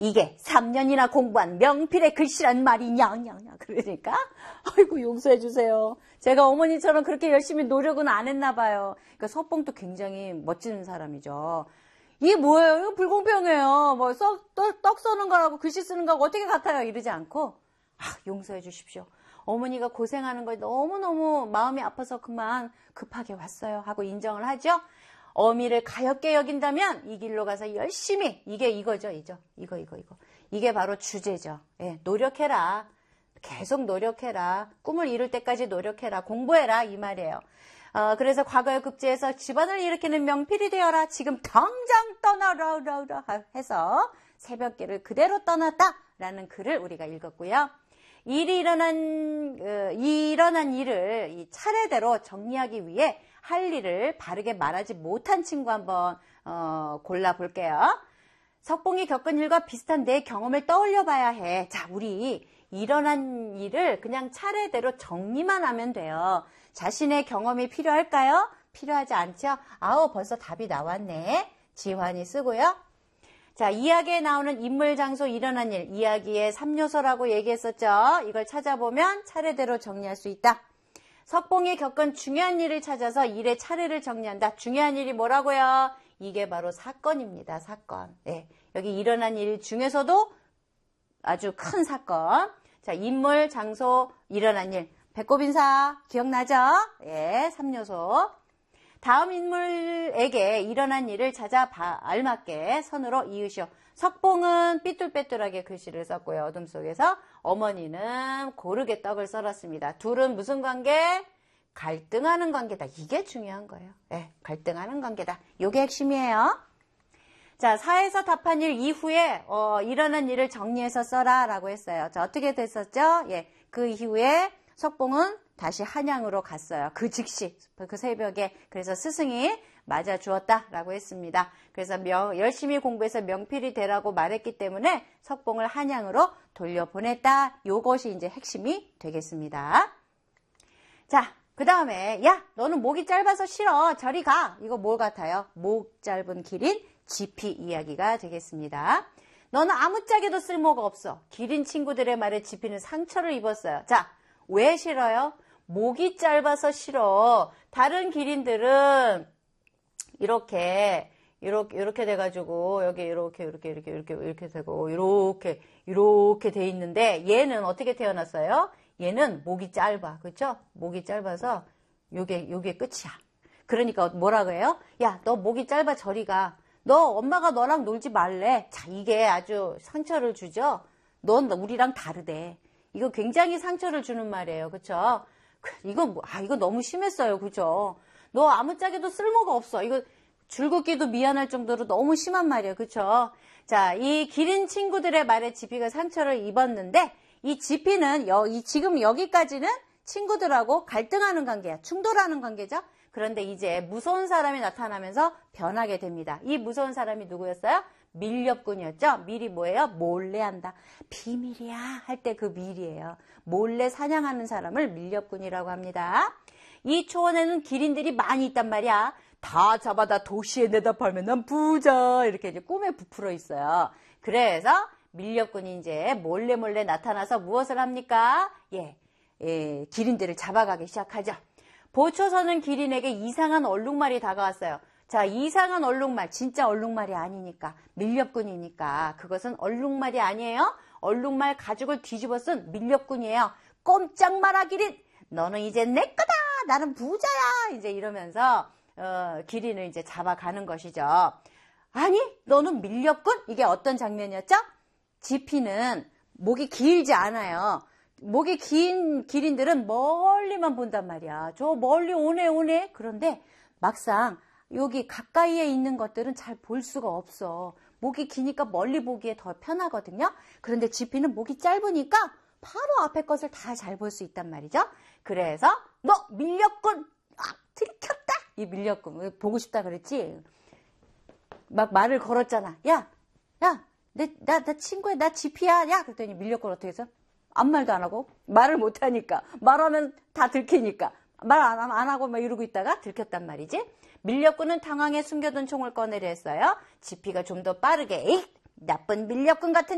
이게 3년이나 공부한 명필의 글씨란 말이냐. 그러니까 아이고 용서해 주세요. 제가 어머니처럼 그렇게 열심히 노력은 안 했나 봐요. 그러니까 석봉도 굉장히 멋진 사람이죠. 이게 뭐예요? 이거 불공평해요. 뭐 떡 써는 거라고 글씨 쓰는 거하고 어떻게 같아요? 이러지 않고 용서해 주십시오. 어머니가 고생하는 거 너무너무 마음이 아파서 그만 급하게 왔어요 하고 인정을 하죠. 어미를 가엾게 여긴다면 이 길로 가서 열심히 이거죠. 이게 바로 주제죠. 예, 노력해라. 계속 노력해라. 꿈을 이룰 때까지 노력해라. 공부해라 이 말이에요. 그래서 과거의 급제에서 집안을 일으키는 명필이 되어라. 지금 당장 떠나라 해서 새벽길을 그대로 떠났다라는 글을 우리가 읽었고요. 일어난 일을 이 차례대로 정리하기 위해 할 일을 바르게 말하지 못한 친구 한번 골라볼게요. 석봉이 겪은 일과 비슷한 내 경험을 떠올려 봐야 해. 자, 우리 일어난 일을 그냥 차례대로 정리만 하면 돼요. 자신의 경험이 필요할까요? 필요하지 않죠? 벌써 답이 나왔네. 지환이 쓰고요. 자, 이야기에 나오는 인물, 장소, 일어난 일, 이야기의 3요소라고 얘기했었죠. 이걸 찾아보면 차례대로 정리할 수 있다. 석봉이 겪은 중요한 일을 찾아서 일의 차례를 정리한다. 중요한 일이 뭐라고요? 이게 바로 사건입니다. 사건. 네, 여기 일어난 일 중에서도 아주 큰 사건. 자, 인물, 장소, 일어난 일. 배꼽인사 기억나죠? 예, 3요소. 다음 인물에게 일어난 일을 찾아 알맞게 선으로 이으시오. 석봉은 삐뚤빼뚤하게 글씨를 썼고요. 어둠 속에서 어머니는 고르게 떡을 썰었습니다. 둘은 무슨 관계? 갈등하는 관계다. 이게 중요한 거예요. 네, 갈등하는 관계다. 이게 핵심이에요. 자, 사에서 답한 일 이후에 일어난 일을 정리해서 써라 라고 했어요. 자, 어떻게 됐었죠? 예, 그 이후에 석봉은 다시 한양으로 갔어요. 그 즉시, 그 새벽에. 그래서 스승이 맞아 주었다라고 했습니다. 그래서 열심히 공부해서 명필이 되라고 말했기 때문에 석봉을 한양으로 돌려보냈다. 요것이 이제 핵심이 되겠습니다. 자, 그 다음에 야, 너는 목이 짧아서 싫어. 저리 가. 이거 뭐 같아요? 목 짧은 기린 지피 이야기가 되겠습니다. 너는 아무짝에도 쓸모가 없어. 기린 친구들의 말에 지피는 상처를 입었어요. 자, 왜 싫어요? 목이 짧아서 싫어. 다른 기린들은 이렇게 돼가지고 여기 이렇게 되고 이렇게 돼 있는데 얘는 어떻게 태어났어요? 얘는 목이 짧아, 그렇죠? 목이 짧아서 요게 끝이야. 그러니까 뭐라고 해요? 야, 너 목이 짧아 저리 가. 너 엄마가 너랑 놀지 말래. 자, 이게 아주 상처를 주죠. 넌 우리랑 다르대. 이거 굉장히 상처를 주는 말이에요, 그렇죠? 이거 너무 심했어요, 그죠? 너 아무짝에도 쓸모가 없어. 이거 줄긋기도 미안할 정도로 너무 심한 말이에요, 그쵸? 자, 이 기린 친구들의 말에 지피가 상처를 입었는데 이 지피는 지금 여기까지는 친구들하고 갈등하는 관계야, 충돌하는 관계죠. 그런데 이제 무서운 사람이 나타나면서 변하게 됩니다. 이 무서운 사람이 누구였어요? 밀렵꾼이었죠. 밀이 뭐예요? 몰래 한다. 비밀이야 할 때 그 밀이에요. 몰래 사냥하는 사람을 밀렵꾼이라고 합니다. 이 초원에는 기린들이 많이 있단 말이야. 다 잡아다 도시에 내다 팔면 난 부자. 이렇게 이제 꿈에 부풀어 있어요. 그래서 밀렵꾼이 이제 몰래 나타나서 무엇을 합니까? 기린들을 잡아가기 시작하죠. 보초서는 기린에게 이상한 얼룩말이 다가왔어요. 자, 이상한 얼룩말, 진짜 얼룩말이 아니니까, 밀렵꾼이니까 그것은 얼룩말이 아니에요. 얼룩말 가죽을 뒤집어 쓴 밀렵꾼이에요. 꼼짝 마라 기린, 너는 이제 내 거다. 나는 부자야. 이제 이러면서 기린을 이제 잡아가는 것이죠. 아니, 너는 밀렵꾼? 이게 어떤 장면이었죠? 지피는 목이 길지 않아요. 목이 긴 기린들은 멀리만 본단 말이야. 저 멀리 오네. 그런데 막상 여기 가까이에 있는 것들은 잘 볼 수가 없어. 목이 기니까 멀리 보기에 더 편하거든요. 그런데 지피는 목이 짧으니까 바로 앞에 것을 다 잘 볼 수 있단 말이죠. 그래서 너 밀렵꾼! 들켰다! 이 밀렵꾼. 보고 싶다 그랬지? 막 말을 걸었잖아. 야, 나 친구야, 나 지피야. 야, 그랬더니 밀렵꾼 어떻게 해서? 아무 말도 안 하고, 말을 못 하니까, 말하면 다 들키니까, 말 안 하고 막 이러고 있다가 들켰단 말이지. 밀렵꾼은 당황해 숨겨둔 총을 꺼내려 했어요. 지피가 좀 더 빠르게, 에이, 나쁜 밀렵꾼 같은